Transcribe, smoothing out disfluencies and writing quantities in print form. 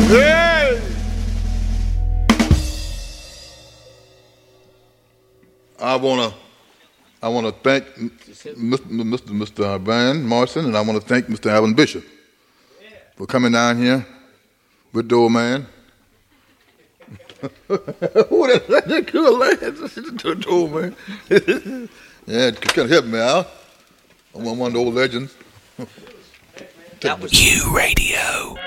Hey! I wanna thank Mr. Van Morrison, and I want to thank Mr. Alan Bishop for coming down here with the old man. Who that good lad? The old man. Yeah, can help me out. I'm one of the old legends. That was U Radio.